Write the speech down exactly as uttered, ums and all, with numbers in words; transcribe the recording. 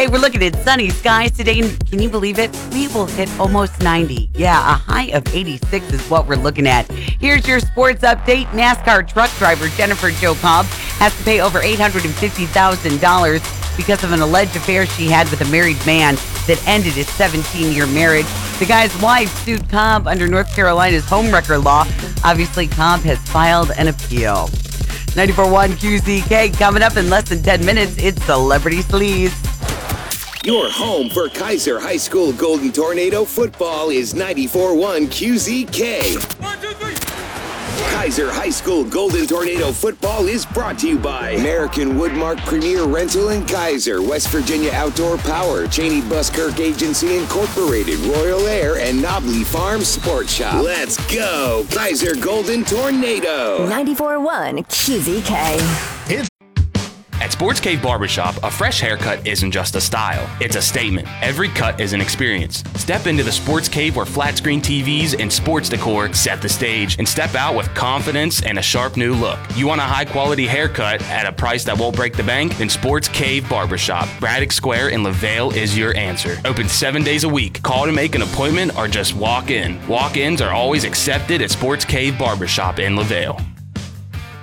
Hey, we're looking at sunny skies today. Can you believe it? We will hit almost ninety. Yeah, a high of eighty-six is what we're looking at. Here's your sports update. NASCAR truck driver Jennifer Jo Cobb has to pay over eight hundred fifty thousand dollars because of an alleged affair she had with a married man that ended his seventeen-year marriage. The guy's wife sued Cobb under North Carolina's homewrecker law. Obviously, Cobb has filed an appeal. ninety-four point one Q Z K coming up in less than ten minutes. It's Celebrity Sleaze. Your home for Kaiser High School Golden Tornado football is ninety-four point one Q Z K. One, two, three. Kaiser High School Golden Tornado football is brought to you by American Woodmark Premier Rental and Kaiser, West Virginia Outdoor Power, Cheney Buskirk Agency Incorporated, Royal Air, and Nobley Farm Sports Shop. Let's go, Kaiser Golden Tornado. ninety-four point one Q Z K. At Sports Cave Barbershop, a fresh haircut isn't just a style, it's a statement. Every cut is an experience. Step into the Sports Cave where flat screen T Vs and sports decor set the stage, and step out with confidence and a sharp new look. You want a high quality haircut at a price that won't break the bank? Then Sports Cave Barbershop, Braddock Square in LaVale is your answer. Open seven days a week. Call to make an appointment or just walk in. Walk-ins are always accepted at Sports Cave Barbershop in LaVale.